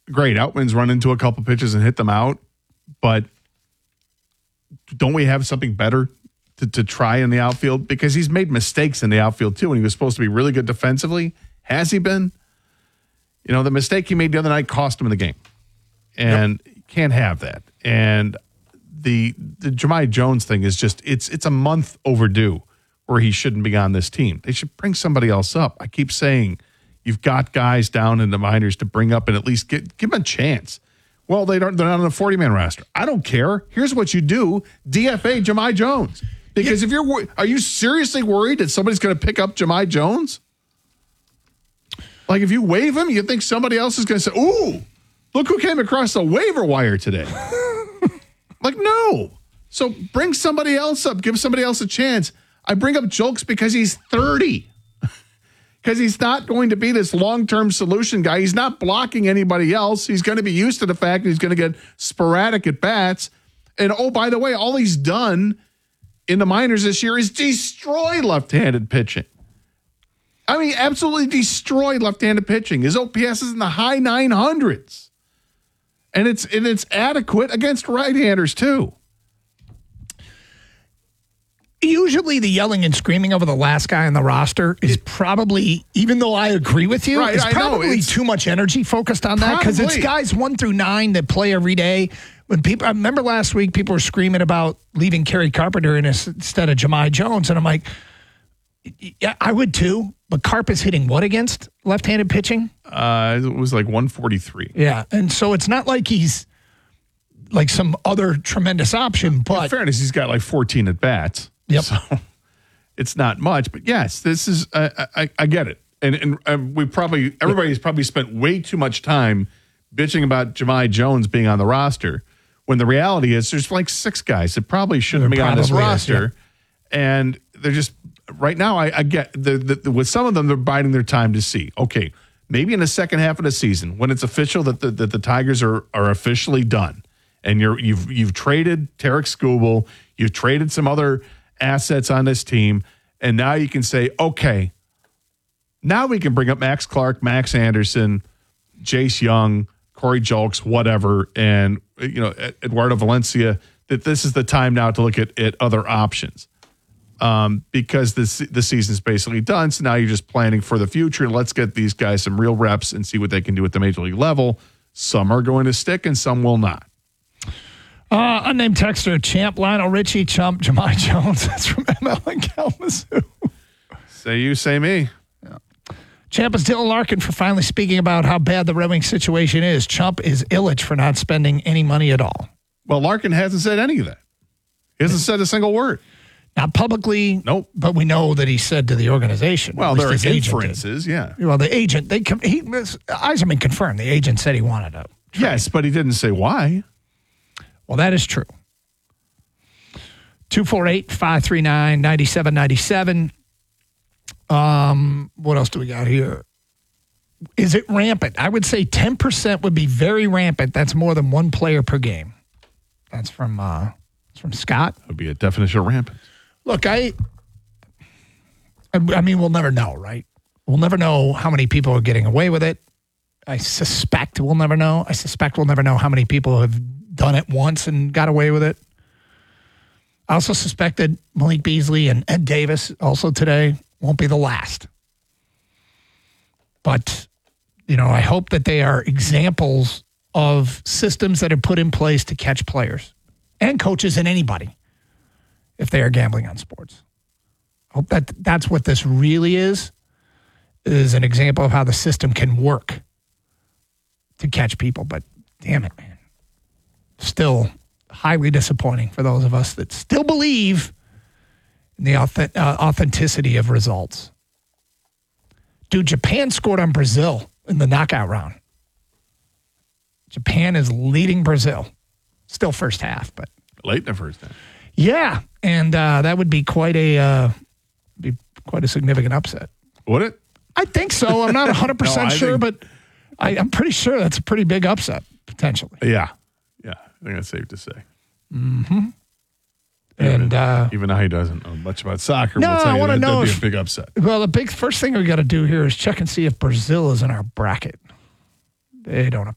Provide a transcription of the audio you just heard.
great. Outman's run into a couple pitches and hit them out, but don't we have something better to try in the outfield? Because he's made mistakes in the outfield too, and he was supposed to be really good defensively. Has he been? You know, the mistake he made the other night cost him the game, and you can't have that. And the Jahmai Jones thing is just it's a month overdue where he shouldn't be on this team. They should bring somebody else up. I keep saying you've got guys down in the minors to bring up and at least give them a chance. Well, they're not on a 40-man roster. I don't care. Here's what you do: DFA Jahmai Jones. Because if are you seriously worried that somebody's going to pick up Jahmai Jones? Like if you waive him, you think somebody else is going to say, "Ooh, look who came across the waiver wire today." Like, no. So bring somebody else up. Give somebody else a chance. I bring up Julks because he's 30. Because he's not going to be this long-term solution guy. He's not blocking anybody else. He's going to be used to the fact that he's going to get sporadic at-bats. And, oh, by the way, all he's done in the minors this year is destroy left-handed pitching. I mean, absolutely destroy left-handed pitching. His OPS is in the high 900s. And it's adequate against right-handers, too. Usually the yelling and screaming over the last guy on the roster is probably, even though I agree with you, right, it's probably too much energy focused on that because it's guys 1 through 9 that play every day. When people, I remember last week people were screaming about leaving Kerry Carpenter instead of Jahmai Jones, and I'm like, yeah, I would too. But Carp is hitting what against left-handed pitching? It was like 143. Yeah, and so it's not like he's like some other tremendous option, but in fairness, he's got like 14 at bats. Yep. So it's not much, but yes, this is I get it, and we probably everybody's probably spent way too much time bitching about Jahmai Jones being on the roster when the reality is there's like 6 guys that probably shouldn't be on this roster, and they're just right now. I get with some of them they're biding their time to see. Okay, maybe in the second half of the season when it's official that the Tigers are officially done, and you've traded Tarek Skubal, you've traded some other assets on this team, and now you can say, okay, now we can bring up Max Clark, Max Anderson, Jace Young, Corey Julks, whatever, and Eduardo Valencia, that this is the time now to look at other options because the season's basically done, so now you're just planning for the future. Let's get these guys some real reps and see what they can do at the major league level. Some are going to stick and some will not. Unnamed texter, Champ, Lionel Richie, Chump, Jahmai Jones. That's from ML in Kalamazoo. Say you, say me. Yeah. Champ is Dylan Larkin for finally speaking about how bad the Red Wings situation is. Chump is Illich for not spending any money at all. Well, Larkin hasn't said any of that. He hasn't said a single word. Not publicly. Nope. But we know that he said to the organization. Well, there are inferences, yeah. Well, the agent, Yzerman confirmed. The agent said he wanted to trade. Yes, but he didn't say why. Well, that is true. 248-539-9797. What else do we got here? Is it rampant? I would say 10% would be very rampant. That's more than one player per game. That's from Scott. That would be a definition of rampant. Look, I mean, we'll never know, right? We'll never know how many people are getting away with it. I suspect we'll never know. I suspect we'll never know how many people have done it once and got away with it. I also suspect that Malik Beasley and Ed Davis also today won't be the last. But, I hope that they are examples of systems that are put in place to catch players and coaches and anybody if they are gambling on sports. I hope that's what this really is an example of how the system can work to catch people. But damn it, man. Still highly disappointing for those of us that still believe in the authenticity of results. Dude, Japan scored on Brazil in the knockout round. Japan is leading Brazil. Still first half, but late in the first half. Yeah, and that would be quite a significant upset. Would it? I think so. I'm not 100% sure, but I'm pretty sure that's a pretty big upset potentially. Yeah. I think that's safe to say. Mm-hmm. And even though he doesn't know much about soccer, no, I want to know that'd be a big upset. Well, the first thing we got to do here is check and see if Brazil is in our bracket. They don't